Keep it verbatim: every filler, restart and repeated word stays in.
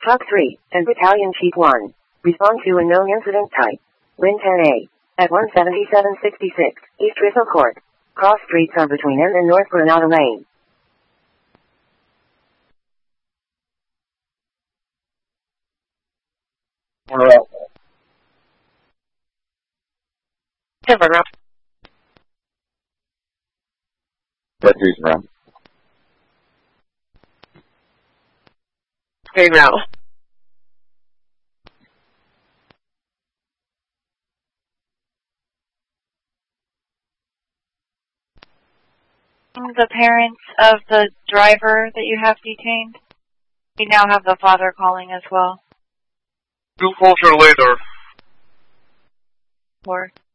Hawk three, and Battalion Chief one. Respond to unknown incident type. Lin ten A. At one seventy-seven sixty-six, East Rissel Court. Cross streets are between N and North Granada Lane. Alright. Timber round. Red Reason round. Green round. The parents of the driver that you have detained. We now have the father calling as well. Two culture later. Or